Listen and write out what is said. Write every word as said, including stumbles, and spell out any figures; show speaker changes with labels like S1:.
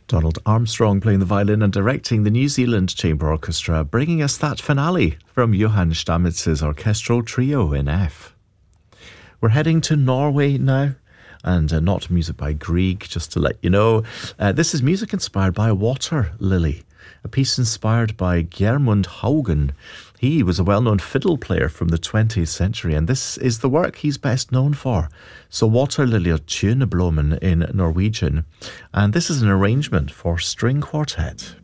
S1: Donald Armstrong playing the violin and directing the New Zealand Chamber Orchestra, bringing us that finale from Johann Stamitz's orchestral trio in F. We're heading to Norway now, and uh, not music by Grieg, just to let you know. Uh, this is music inspired by Water Lily, a piece inspired by Gjermund Haugen. He was a well-known fiddle player from the twentieth century, and this is the work he's best known for. So Water Lily og Tjøneblomen in Norwegian, and this is an arrangement for string quartet.